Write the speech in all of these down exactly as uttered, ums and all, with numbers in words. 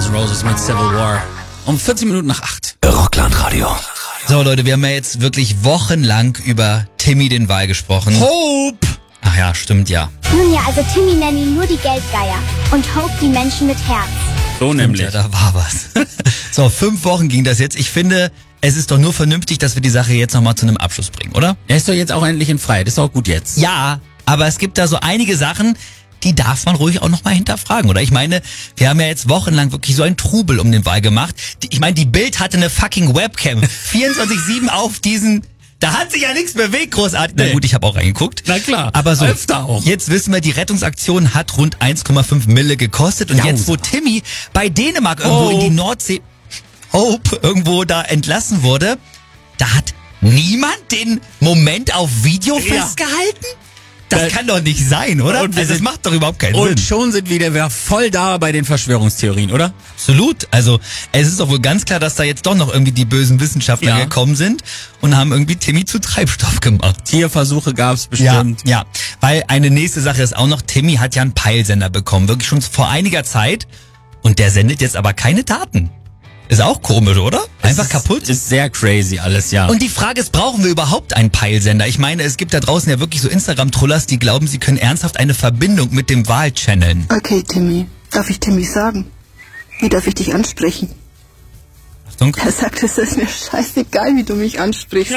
N' Roses mit Civil War. Um vierzehn Minuten nach acht. Rockland-Radio. So Leute, wir haben ja jetzt wirklich wochenlang über Timmy den Wal gesprochen. Hope! Ach ja, stimmt ja. Nun ja, also Timmy nennen ihn nur die Geldgeier und Hope die Menschen mit Herz. So nämlich. Ja, da war was. So, fünf Wochen ging das jetzt. Ich finde, es ist doch nur vernünftig, dass wir die Sache jetzt nochmal zu einem Abschluss bringen, oder? Er ist doch jetzt auch endlich in Freiheit. Ist doch auch gut jetzt. Ja, aber es gibt da so einige Sachen, die darf man ruhig auch nochmal hinterfragen, oder? Ich meine, wir haben ja jetzt wochenlang wirklich so einen Trubel um den Wal gemacht. Die, ich meine, die Bild hatte eine fucking Webcam. vierundzwanzig sieben auf diesen... Da hat sich ja nichts bewegt, großartig. Nee. Na gut, ich habe auch reingeguckt. Na klar, aber so, öfter auch. Jetzt wissen wir, die Rettungsaktion hat rund eins Komma fünf Mille gekostet. Und Ja, jetzt, wo Timmy bei Dänemark irgendwo Hope. in die Nordsee, Hope, irgendwo da entlassen wurde, da hat niemand den Moment auf Video Ja. festgehalten? Das Äh, kann doch nicht sein, oder? und wir Also das sind- macht doch überhaupt keinen Und Sinn. schon sind wir wieder voll da bei den Verschwörungstheorien, oder? Absolut. Also es ist doch wohl ganz klar, dass da jetzt doch noch irgendwie die bösen Wissenschaftler Ja. gekommen sind und haben irgendwie Timmy zu Treibstoff gemacht. Tierversuche gab's bestimmt. Ja, ja, weil eine nächste Sache ist auch noch, Timmy hat ja einen Peilsender bekommen, wirklich schon vor einiger Zeit. Und der sendet jetzt aber keine Daten. Ist auch komisch, oder? Einfach Es kaputt. Ist, ist sehr crazy alles, ja. Und die Frage ist, brauchen wir überhaupt einen Peilsender? Ich meine, es gibt da draußen ja wirklich so Instagram-Trollers, die glauben, sie können ernsthaft eine Verbindung mit dem Wal channeln. Okay, Timmy. Darf ich Timmy sagen? Wie darf ich dich ansprechen? Achtung. Er sagt, es ist mir scheißegal, wie du mich ansprichst.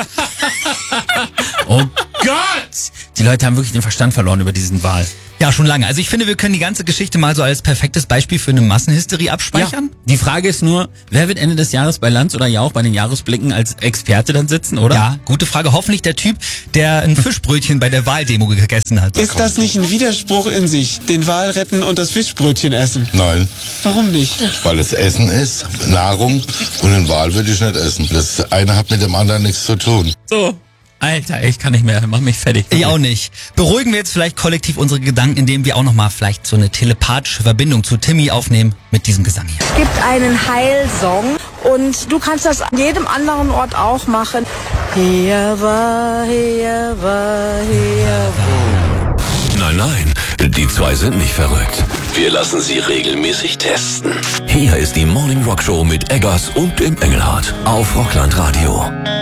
Oh Gott! Die Leute haben wirklich den Verstand verloren über diesen Wal. Ja, schon lange. Also ich finde, wir können die ganze Geschichte mal so als perfektes Beispiel für eine Massenhysterie abspeichern. Die Frage ist nur, wer wird Ende des Jahres bei Lanz oder Jauch bei den Jahresblicken als Experte dann sitzen, oder? Ja, gute Frage. Hoffentlich der Typ, der ein Fischbrötchen bei der Waldemo gegessen hat. Ist das nicht ein Widerspruch in sich? Den Wal retten und das Fischbrötchen essen? Nein, Warum nicht? weil es Essen ist, Nahrung, und den Wal würde ich nicht essen. Das eine hat mit dem anderen nichts zu tun. So. Alter, ich kann nicht mehr. Mach mich fertig. Ich auch nicht. Beruhigen wir jetzt vielleicht kollektiv unsere Gedanken, indem wir auch nochmal vielleicht so eine telepathische Verbindung zu Timmy aufnehmen mit diesem Gesang hier. Es gibt einen Heilsong und du kannst das an jedem anderen Ort auch machen. Hier war, hier war, hier war. Nein, nein, die zwei sind nicht verrückt. Wir lassen sie regelmäßig testen. Hier ist die Morning Rock Show mit Eggers und dem Engelhardt auf Rockland Radio.